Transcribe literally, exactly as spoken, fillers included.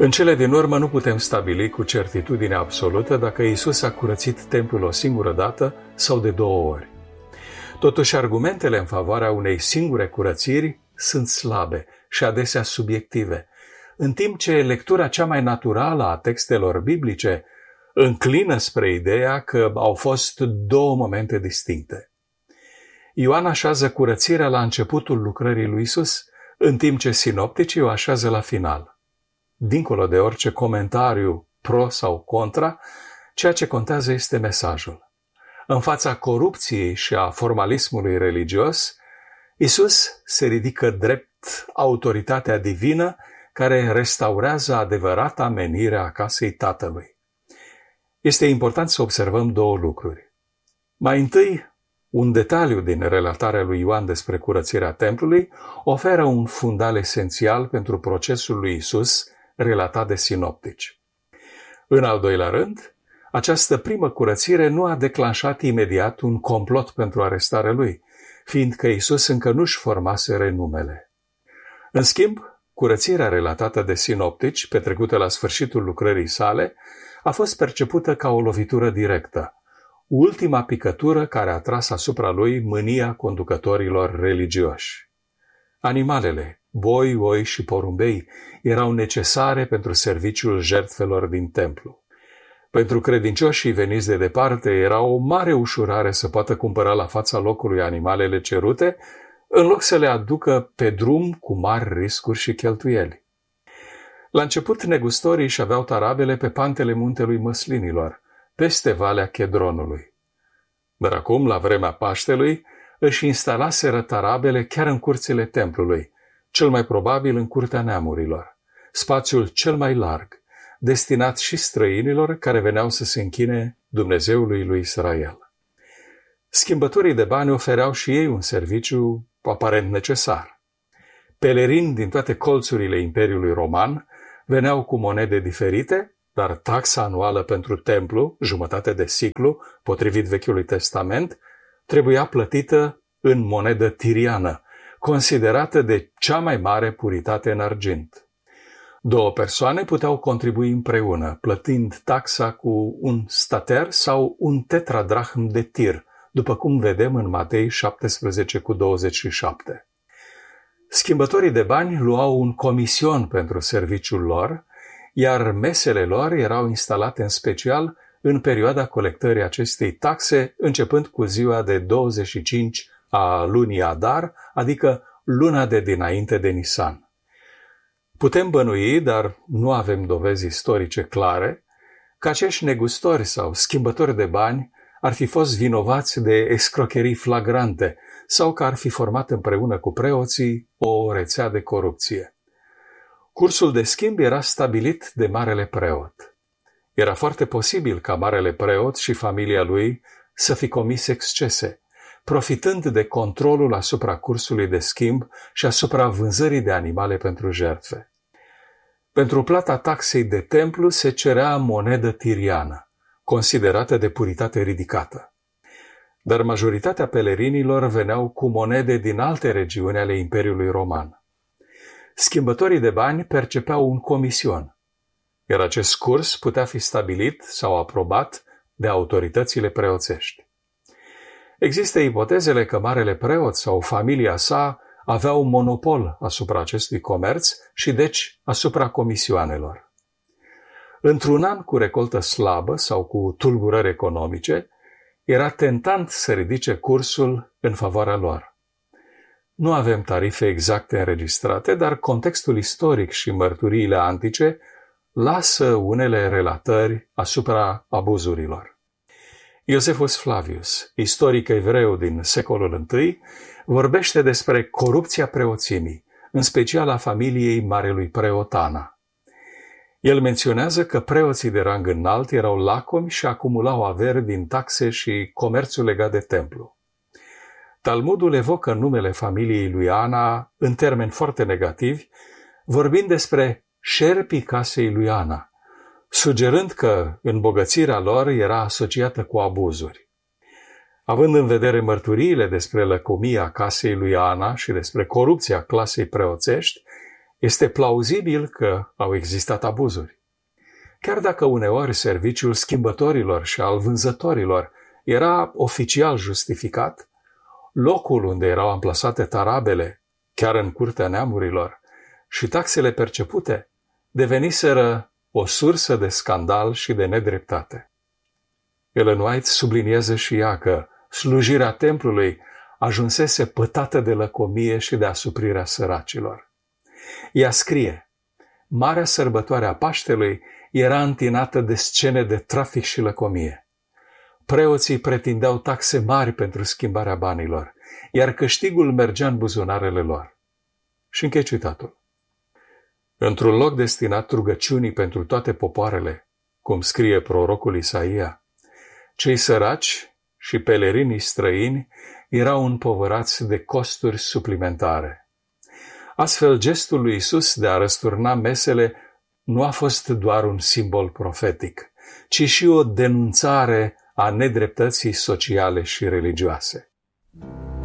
În cele din urmă nu putem stabili cu certitudine absolută dacă Iisus a curățit templul o singură dată sau de două ori. Totuși, argumentele în favoarea unei singure curățiri sunt slabe și adesea subiective, în timp ce lectura cea mai naturală a textelor biblice înclină spre ideea că au fost două momente distincte. Ioan așează curățirea la începutul lucrării lui Iisus, în timp ce sinopticii o așează la final. Dincolo de orice comentariu pro sau contra, ceea ce contează este mesajul. În fața corupției și a formalismului religios, Iisus se ridică drept autoritatea divină care restaurează adevărata menire a casei Tatălui. Este important să observăm două lucruri. Mai întâi, un detaliu din relatarea lui Ioan despre curățirea templului oferă un fundal esențial pentru procesul lui Iisus relatat de sinoptici. În al doilea rând, această primă curățire nu a declanșat imediat un complot pentru arestarea lui, fiindcă Iisus încă nu-și formase renumele. În schimb, curățirea relatată de sinoptici, petrecută la sfârșitul lucrării sale, a fost percepută ca o lovitură directă, ultima picătură care a tras asupra lui mânia conducătorilor religioși. Animalele, boi, oi și porumbei, erau necesare pentru serviciul jertfelor din templu. Pentru credincioșii veniți de departe era o mare ușurare să poată cumpăra la fața locului animalele cerute, în loc să le aducă pe drum cu mari riscuri și cheltuieli. La început, negustorii își aveau tarabele pe pantele muntelui Măslinilor, peste Valea Chedronului. Dar acum, la vremea Paștelui, își instalaseră tarabele chiar în curțile templului, cel mai probabil în curtea neamurilor, spațiul cel mai larg, destinat și străinilor care veneau să se închine Dumnezeului lui Israel. Schimbătorii de bani ofereau și ei un serviciu aparent necesar. Pelerini din toate colțurile Imperiului Roman veneau cu monede diferite, dar taxa anuală pentru templu, jumătate de siclu, potrivit Vechiului Testament, trebuia plătită în monedă tiriană, considerată de cea mai mare puritate în argint. Două persoane puteau contribui împreună, plătind taxa cu un stater sau un tetradrahm de tir, după cum vedem în Matei șaptesprezece cu douăzeci și șapte. Schimbătorii de bani luau un comision pentru serviciul lor, iar mesele lor erau instalate în special în perioada colectării acestei taxe, începând cu ziua de douăzeci și cinci a lunii Adar, adică luna de dinainte de Nisan. Putem bănui, dar nu avem dovezi istorice clare, că acești negustori sau schimbători de bani ar fi fost vinovați de escrocherii flagrante sau că ar fi format împreună cu preoții o rețea de corupție. Cursul de schimb era stabilit de marele preot. Era foarte posibil ca marele preot și familia lui să fi comis excese, profitând de controlul asupra cursului de schimb și asupra vânzării de animale pentru jertfe. Pentru plata taxei de templu se cerea monedă tiriană, considerată de puritate ridicată. Dar majoritatea pelerinilor veneau cu monede din alte regiuni ale Imperiului Roman. Schimbătorii de bani percepeau un comision, iar acest curs putea fi stabilit sau aprobat de autoritățile preoțești. Există ipotezele că marele preot sau familia sa aveau monopol asupra acestui comerț și deci asupra comisioanelor. Într-un an cu recoltă slabă sau cu tulburări economice, era tentant să ridice cursul în favoarea lor. Nu avem tarife exacte înregistrate, dar contextul istoric și mărturiile antice lasă unele relatări asupra abuzurilor. Iosefus Flavius, istoric evreu din secolul I, vorbește despre corupția preoțimii, în special a familiei marelui preot Ana. El menționează că preoții de rang înalt erau lacomi și acumulau averi din taxe și comerțul legat de templu. Talmudul evocă numele familiei lui Ana în termeni foarte negativi, vorbind despre șerpii casei lui Ana, sugerând că îmbogățirea lor era asociată cu abuzuri. Având în vedere mărturiile despre lăcomia casei lui Ana și despre corupția clasei preoțești, Este plauzibil că au existat abuzuri. Chiar dacă uneori serviciul schimbătorilor și al vânzătorilor era oficial justificat, locul unde erau amplasate tarabele, chiar în curtea neamurilor, și taxele percepute deveniseră o sursă de scandal și de nedreptate. Ellen White subliniază și ea că slujirea templului ajunsese pătată de lăcomie și de asuprirea săracilor. Ea scrie: Marea sărbătoare a Paștelui era întinată de scene de trafic și lăcomie. Preoții pretindeau taxe mari pentru schimbarea banilor, iar câștigul mergea în buzunarele lor. Și închei citatul. Într-un loc destinat rugăciunii pentru toate popoarele, cum scrie prorocul Isaia, cei săraci și pelerinii străini erau împovărați de costuri suplimentare. Astfel, gestul lui Iisus de a răsturna mesele nu a fost doar un simbol profetic, ci și o denunțare a nedreptății sociale și religioase.